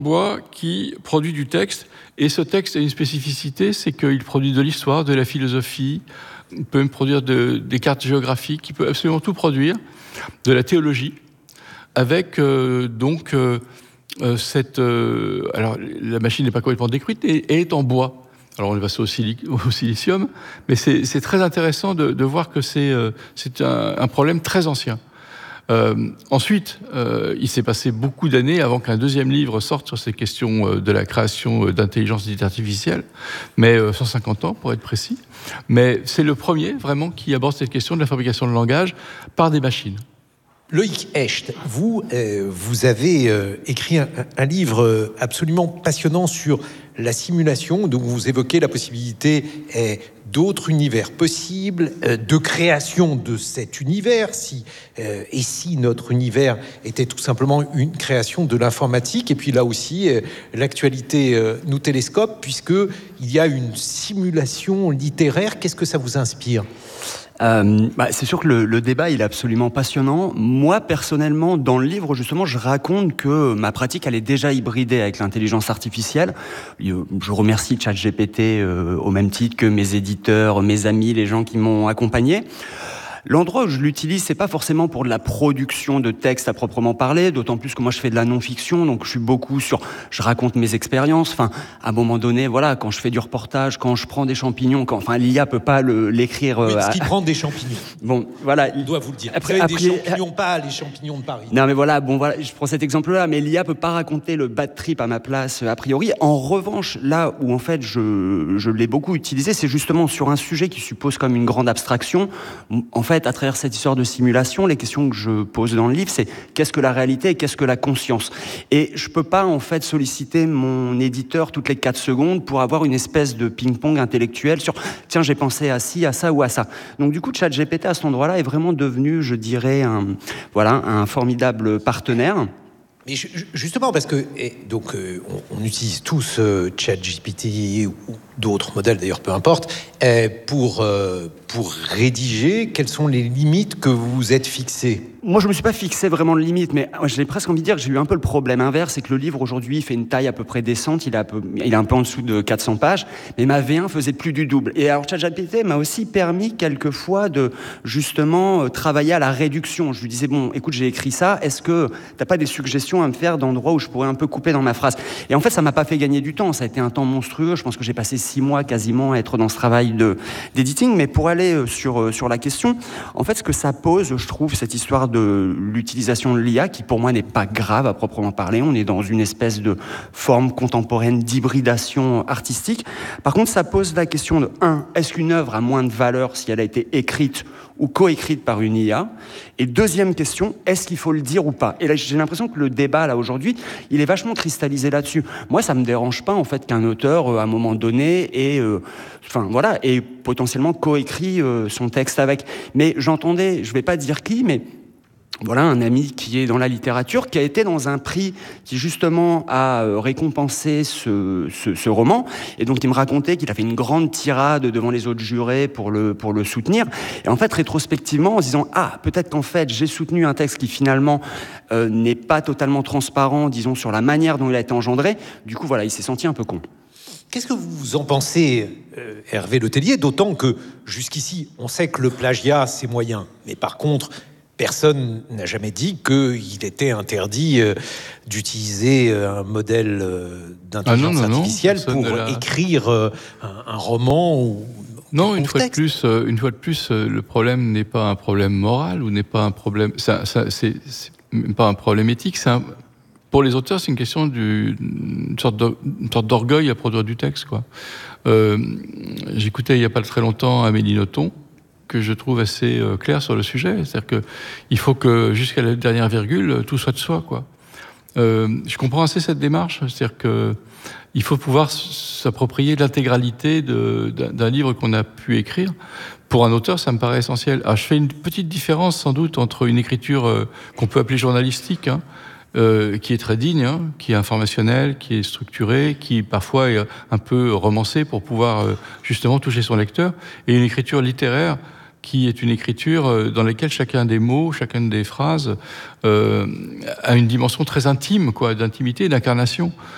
Bois qui produit du texte, et ce texte a une spécificité, c'est qu'il produit de l'histoire, de la philosophie, il peut même produire des cartes géographiques, il peut absolument tout produire, de la théologie, avec alors la machine n'est pas complètement détruite et est en bois. Alors on est passé au silicium, mais c'est très intéressant de voir que c'est un problème très ancien. Ensuite, il s'est passé beaucoup d'années avant qu'un deuxième livre sorte sur ces questions de la création d'intelligence artificielle, mais 150 ans pour être précis. Mais c'est le premier vraiment qui aborde cette question de la fabrication de langage par des machines. Loïc Hecht, vous avez écrit un livre absolument passionnant sur la simulation, dont vous évoquez la possibilité d'autres univers possibles, de création de cet univers, si notre univers était tout simplement une création de l'informatique. Et puis là aussi, l'actualité nous télescope, puisqu'il y a une simulation littéraire. Qu'est-ce que ça vous inspire ? C'est sûr que le débat, il est absolument passionnant. Moi, personnellement, dans le livre, justement, je raconte que ma pratique, elle est déjà hybridée avec l'intelligence artificielle. Je remercie ChatGPT au même titre que mes éditeurs, mes amis, les gens qui m'ont accompagné. L'endroit où je l'utilise, c'est pas forcément pour de la production de textes à proprement parler, d'autant plus que moi je fais de la non-fiction, donc je suis beaucoup je raconte mes expériences. Enfin, à un moment donné, voilà, quand je fais du reportage, quand je prends des champignons, l'IA peut pas l'écrire. Oui, parce qu'il prend des champignons. Bon, voilà. Il doit vous le dire. Après, des champignons, pas les champignons de Paris. Non, mais voilà, je prends cet exemple-là, mais l'IA peut pas raconter le bad trip à ma place, a priori. En revanche, là où en fait je l'ai beaucoup utilisé, c'est justement sur un sujet qui suppose comme une grande abstraction. En fait, à travers cette histoire de simulation, les questions que je pose dans le livre, c'est qu'est-ce que la réalité et qu'est-ce que la conscience ? Et je peux pas, en fait, solliciter mon éditeur toutes les 4 secondes pour avoir une espèce de ping-pong intellectuel sur « tiens, j'ai pensé à ci, à ça ou à ça ». Donc, du coup, ChatGPT, à cet endroit-là, est vraiment devenu, je dirais, un formidable partenaire. Mais justement, parce que on utilise tous ChatGPT ou d'autres modèles, d'ailleurs, peu importe, pour rédiger. Quelles sont les limites que vous vous êtes fixées ? Moi, je me suis pas fixé vraiment de limite, mais j'ai presque envie de dire que j'ai eu un peu le problème inverse, c'est que le livre aujourd'hui fait une taille à peu près décente, il est un peu en dessous de 400 pages, mais ma V1 faisait plus du double. Et alors ChatGPT m'a aussi permis quelquefois de justement travailler à la réduction. Je lui disais bon, écoute, j'ai écrit ça, est-ce que t'as pas des suggestions à me faire d'endroits où je pourrais un peu couper dans ma phrase ? Et en fait, ça m'a pas fait gagner du temps, ça a été un temps monstrueux. Je pense que j'ai passé 6 mois quasiment à être dans ce travail d'editing, mais pour aller sur la question, en fait, ce que ça pose, je trouve, cette histoire de l'utilisation de l'IA, qui pour moi n'est pas grave à proprement parler. On est dans une espèce de forme contemporaine d'hybridation artistique. Par contre, ça pose la question de est-ce qu'une œuvre a moins de valeur si elle a été écrite ou coécrite par une IA ? Et deuxième question, est-ce qu'il faut le dire ou pas ? Et là, j'ai l'impression que le débat, là, aujourd'hui, il est vachement cristallisé là-dessus. Moi, ça me dérange pas, en fait, qu'un auteur, à un moment donné, ait potentiellement coécrit son texte avec. Mais j'entendais, je vais pas dire qui, mais voilà, un ami qui est dans la littérature, qui a été dans un prix qui justement a récompensé ce roman, et donc il me racontait qu'il a fait une grande tirade devant les autres jurés pour le soutenir, et en fait rétrospectivement en se disant peut-être qu'en fait j'ai soutenu un texte qui finalement n'est pas totalement transparent, disons, sur la manière dont il a été engendré. Du coup voilà, il s'est senti un peu con. Qu'est-ce que vous en pensez, Hervé Letellier, d'autant que jusqu'ici on sait que le plagiat c'est moyen, mais par contre personne n'a jamais dit qu'il était interdit d'utiliser un modèle d'intelligence artificielle pour écrire un roman ou... Non, une fois de plus, le problème n'est pas un problème moral ou n'est pas un problème... c'est pas un problème éthique, pour les auteurs, c'est une question d'une sorte d'orgueil à produire du texte, quoi. J'écoutais il n'y a pas très longtemps Amélie Nothomb, que je trouve assez clair sur le sujet. C'est-à-dire qu'il faut que, jusqu'à la dernière virgule, tout soit de soi, quoi. Je comprends assez cette démarche. C'est-à-dire qu'il faut pouvoir s'approprier l'intégralité d'un livre qu'on a pu écrire. Pour un auteur, ça me paraît essentiel. Alors, je fais une petite différence, sans doute, entre une écriture qu'on peut appeler journalistique, qui est très digne, qui est informationnelle, qui est structurée, qui parfois est un peu romancée pour pouvoir justement toucher son lecteur, et une écriture littéraire qui est une écriture dans laquelle chacun des mots, chacune des phrases a une dimension très intime, quoi, d'intimité et d'incarnation.